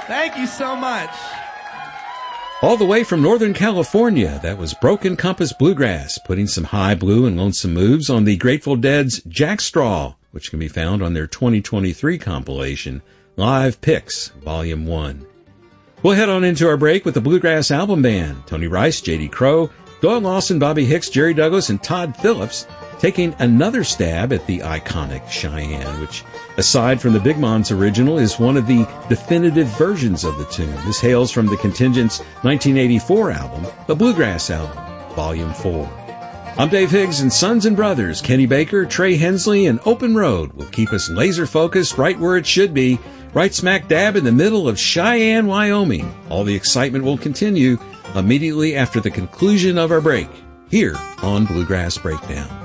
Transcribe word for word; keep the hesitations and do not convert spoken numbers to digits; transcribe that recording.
Thank you so much. All the way from Northern California, that was Broken Compass Bluegrass, putting some high blue and lonesome moves on the Grateful Dead's Jack Straw, which can be found on their twenty twenty-three compilation, Live Picks, Volume one. We'll head on into our break with the Bluegrass Album Band, Tony Rice, J D Crowe, Doyle Lawson, Bobby Hicks, Jerry Douglas, and Todd Phillips, taking another stab at the iconic Cheyenne, which, aside from the Big Mon's original, is one of the definitive versions of the tune. This hails from the Contingent's nineteen eighty-four album, The Bluegrass Album, Volume four. I'm Dave Higgs, and Sons and Brothers, Kenny Baker, Trey Hensley, and Open Road will keep us laser-focused right where it should be, right smack dab in the middle of Cheyenne, Wyoming. All the excitement will continue immediately after the conclusion of our break, here on Bluegrass Breakdown.